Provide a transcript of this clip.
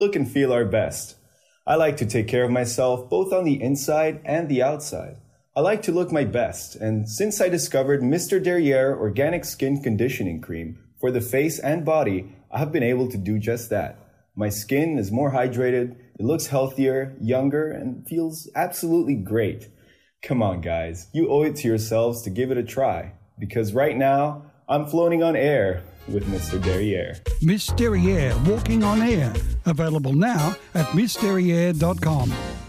look and feel our best. I like to take care of myself both on the inside and the outside. I like to look my best, and since I discovered Mr. Derriere Organic Skin Conditioning Cream for the face and body, I have been able to do just that. My skin is more hydrated, it looks healthier, younger, and feels absolutely great. Come on, guys, you owe it to yourselves to give it a try, because right now, I'm floating on air with Mr. Derriere. Miss Derriere Walking on Air. Available now at missderriere.com.